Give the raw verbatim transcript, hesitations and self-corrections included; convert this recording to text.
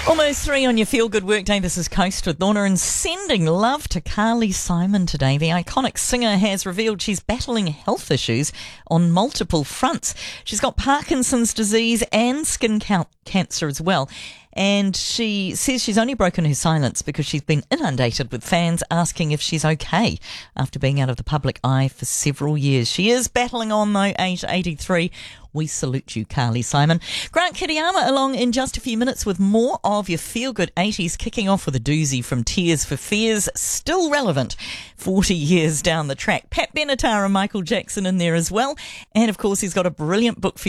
Almost three on your feel-good workday. This is Coast with Lorna, and sending love to Carly Simon today. The iconic singer has revealed she's battling health issues on multiple fronts. She's got Parkinson's disease and skin cal- cancer as well. And she says she's only broken her silence because she's been inundated with fans asking if she's okay after being out of the public eye for several years. She is battling on, though, age eighty-three. We salute you, Carly Simon. Grant Kiriyama along in just a few minutes with more of your feel-good eighties, kicking off with a doozy from Tears for Fears, still relevant forty years down the track. Pat Benatar and Michael Jackson in there as well. And, of course, he's got a brilliant book for